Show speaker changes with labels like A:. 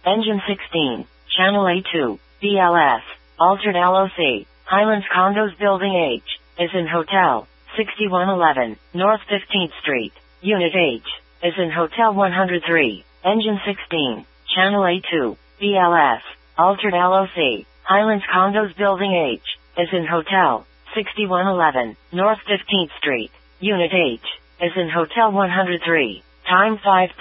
A: Engine 16, Channel A2, BLS, Altered LOC, Highlands Condos Building H, is in Hotel, 6111, North 15th Street, Unit H, is in Hotel 103, Engine 16, Channel A2, BLS, Altered LOC, Highlands Condos Building H, is in Hotel, 6111, North 15th Street, Unit H, is in Hotel 103, time 5